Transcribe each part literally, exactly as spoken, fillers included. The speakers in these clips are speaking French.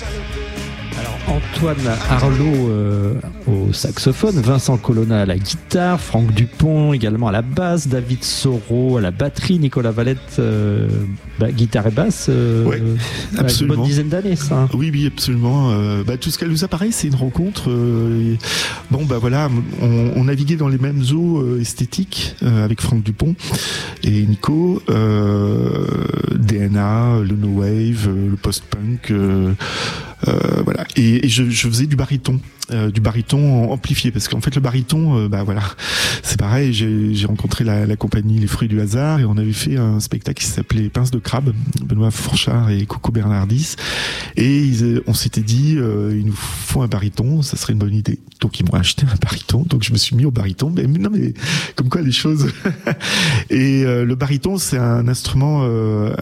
Antoine Arlot euh, au saxophone, Vincent Colonna à la guitare, Franck Dupont également à la basse, David Soro à la batterie, Nicolas Valette euh, bah, guitare et basse. Euh, ouais, absolument. Une bonne dizaine d'années, ça. Hein. Oui, oui, absolument. Euh, bah, Tuscaloosa, pareil, c'est une rencontre. Euh, et, bon, bah voilà, on, on naviguait dans les mêmes eaux euh, esthétiques euh, avec Franck Dupont et Nico. Euh, D N A, le no wave, euh, le post-punk. Euh, Euh, voilà, et, et je, je faisais du baryton, euh, du baryton amplifié, parce qu'en fait le baryton, euh, bah voilà, c'est pareil. J'ai, j'ai rencontré la, la compagnie Les Fruits du Hasard et on avait fait un spectacle qui s'appelait Pince de crabe, Benoît Fourchard et Coco Bernardis, et ils, on s'était dit, euh, il nous faut un baryton, ça serait une bonne idée. Donc ils m'ont acheté un baryton, donc je me suis mis au baryton. Mais non, mais comme quoi les choses. Et euh, le baryton, c'est un instrument euh,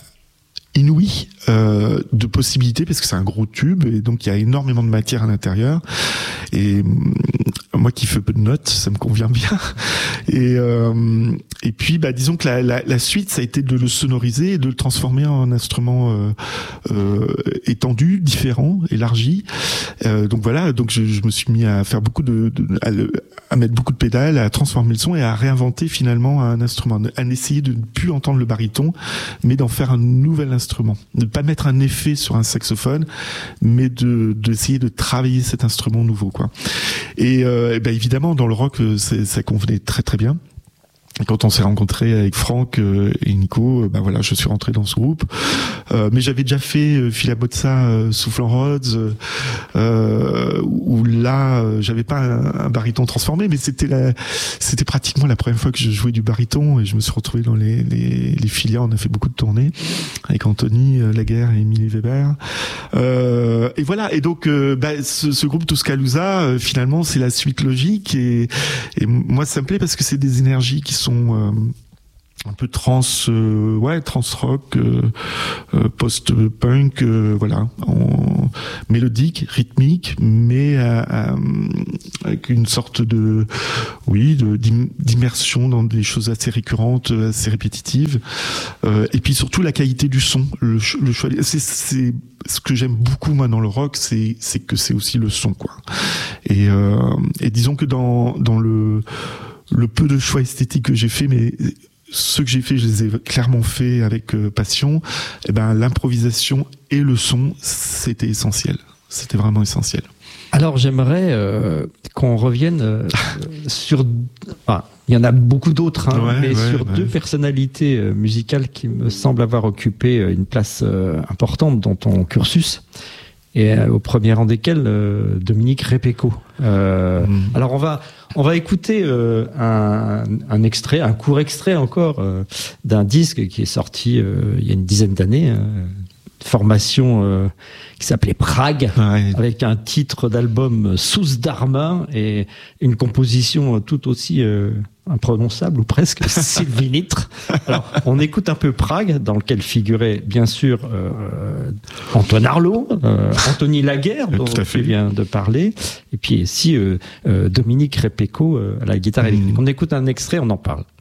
inouï euh, de possibilités, parce que c'est un gros tube et donc il y a énormément de matière à l'intérieur, et moi qui fais peu de notes, ça me convient bien. Et euh, et puis bah disons que la, la, la suite, ça a été de le sonoriser et de le transformer en instrument euh, euh, étendu, différent, élargi. Euh, donc voilà, donc je, je me suis mis à faire beaucoup de, de à, le, à mettre beaucoup de pédales, à transformer le son et à réinventer finalement un instrument, à essayer de ne plus entendre le baryton, mais d'en faire un nouvel instrument, de pas mettre un effet sur un saxophone, mais de d'essayer de travailler cet instrument nouveau, quoi. Et, euh, et ben évidemment dans le rock, c'est, ça convenait très très bien. Quand on s'est rencontrés avec Franck euh, et Nico, euh, ben voilà, je suis rentré dans ce groupe. Euh, mais j'avais déjà fait euh, Philabotsa euh, sous Flan Rhodes, euh, où là, euh, j'avais pas un, un baryton transformé, mais c'était la, c'était pratiquement la première fois que je jouais du baryton, et je me suis retrouvé dans les, les, les filières. On a fait beaucoup de tournées avec Anthony euh, Laguerre et Émilie Weber. Euh, et voilà. Et donc, euh, bah, ce, ce groupe Tuscaloosa, euh, finalement, c'est la suite logique. Et, et moi, ça me plaît parce que c'est des énergies qui sont Euh, un peu trans, euh, ouais, trans rock, euh, euh, post-punk, euh, voilà, en mélodique, rythmique, mais à, à, avec une sorte de, oui, de, d'immersion dans des choses assez récurrentes, assez répétitives, euh, et puis surtout la qualité du son, le, le choix. C'est, c'est ce que j'aime beaucoup moi dans le rock, c'est, c'est que c'est aussi le son, quoi. Et, euh, et disons que dans dans le le peu de choix esthétiques que j'ai fait, mais ceux que j'ai fait, je les ai clairement fait avec euh, passion. Et ben, l'improvisation et le son, c'était essentiel. C'était vraiment essentiel. Alors, j'aimerais euh, qu'on revienne euh, sur... Enfin, il y en a beaucoup d'autres, hein, ouais, mais ouais, sur ouais. deux personnalités euh, musicales qui me semblent avoir occupé une place euh, importante dans ton cursus. Et euh, au premier rang desquels, euh, Dominique Repecco. Euh, mmh. Alors, on va... On va écouter euh, un, un extrait, un court extrait encore euh, d'un disque qui est sorti euh, il y a une dizaine d'années, euh, formation euh, qui s'appelait Prague, ouais. avec un titre d'album Sous Dharma et une composition tout aussi euh, imprononçable ou presque, Sylvie Nitre. Alors, on écoute un peu Prague, dans lequel figurait bien sûr euh, Antoine Arlot, euh, Anthony Laguerre, dont tu viens de parler, et puis ici euh, euh, Dominique Repecco euh, à la guitare électrique. On écoute un extrait, on en parle.